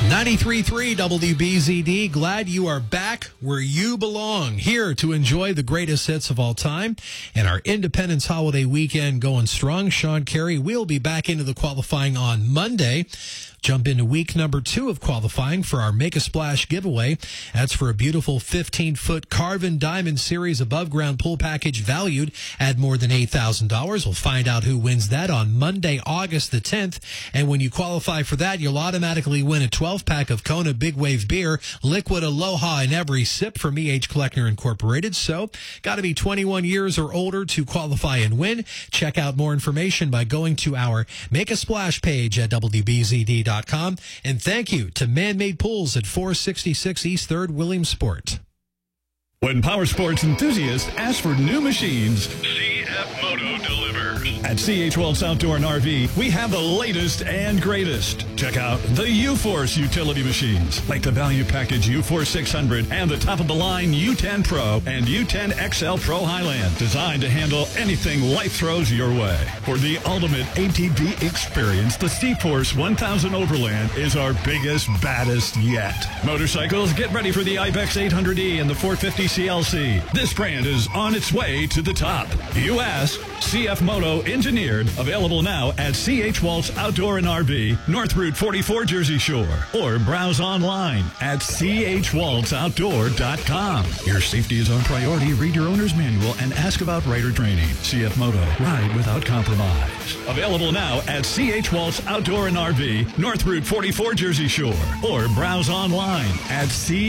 93.3 WBZD. Glad you are back where you belong. Here to enjoy the greatest hits of all time and our Independence holiday weekend going strong. Sean Carey will be back into the qualifying on Monday. Jump into week number 2 of qualifying for our Make a Splash giveaway. That's for a beautiful 15-foot Carvin Diamond Series above-ground pool package valued at more than $8,000. We'll find out who wins that on Monday, August the 10th. And when you qualify for that, you'll automatically win a 12-pack of Kona Big Wave Beer, Liquid Aloha in every sip from E.H. Kleckner Incorporated. So, got to be 21 years or older to qualify and win. Check out more information by going to our Make a Splash page at WBZD.com. And thank you to Man-Made Pools at 466 East 3rd Williamsport. When power sports enthusiasts ask for new machines, CF Moto delivers. At CH Waltz Outdoor and RV, we have the latest and greatest. Check out the U-Force utility machines, like the value package U-Force 600 and the top-of-the-line U10 Pro and U10 XL Pro Highland, designed to handle anything life throws your way. For the ultimate ATV experience, the C-Force 1000 Overland is our biggest, baddest yet. Motorcycles, get ready for the Ibex 800E and the 450 CLC. This brand is on its way to the top. You ask, CF Moto engineered. Available now at CH Waltz Outdoor and RV, North Route 44 Jersey Shore. Or browse online at chwaltzoutdoor.com. Your safety is our priority. Read your owner's manual and ask about rider training. CF Moto, ride without compromise. Available now at CH Waltz Outdoor and RV, North Route 44 Jersey Shore. Or browse online at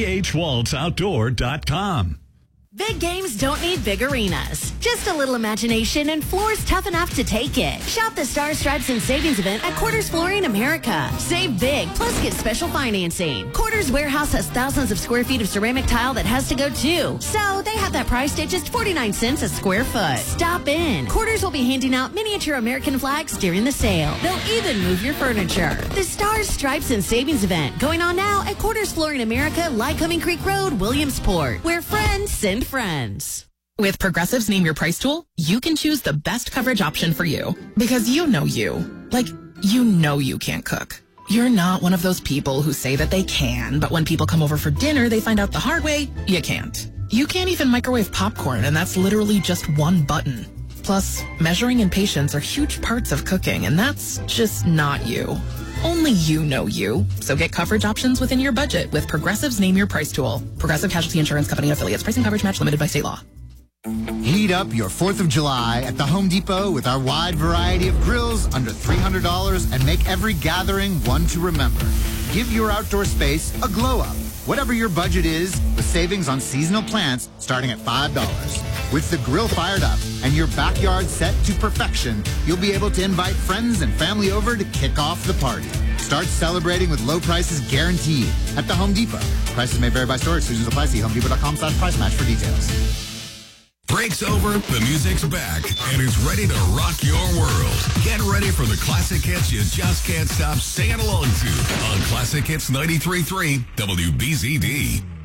chwaltzoutdoor.com. Big games don't need big arenas. Just a little imagination and floors tough enough to take it. Shop the Star Stripes and Savings event at Quarters Flooring America. Save big, plus get special financing. Quarters Warehouse has thousands of square feet of ceramic tile that has to go too. So they have that priced at just 49 cents a square foot. Stop in. Quarters will be handing out miniature American flags during the sale. They'll even move your furniture. The Star Stripes and Savings event going on now at Quarters Flooring America, Lycoming Creek Road, Williamsport, where friends send friends. With Progressive's Name Your Price tool, you can choose the best coverage option for you. Because you know you. Like, you know you can't cook. You're not one of those people who say that they can, but when people come over for dinner, they find out the hard way, you can't. You can't even microwave popcorn, and that's literally just one button. Plus, measuring and patience are huge parts of cooking, and that's just not you. Only you know you. So get coverage options within your budget with Progressive's Name Your Price tool. Progressive Casualty Insurance Company affiliates. Pricing coverage match limited by state law. Heat up your 4th of July at the Home Depot with our wide variety of grills under $300 and make every gathering one to remember. Give your outdoor space a glow up. Whatever your budget is, with savings on seasonal plants starting at $5. With the grill fired up and your backyard set to perfection, you'll be able to invite friends and family over to kick off the party. Start celebrating with low prices guaranteed at the Home Depot. Prices may vary by store. Exclusions apply. See HomeDepot.com/price match for details. Break's over, the music's back, and it's ready to rock your world. Get ready for the classic hits you just can't stop singing along to on Classic Hits 93.3 WBZD.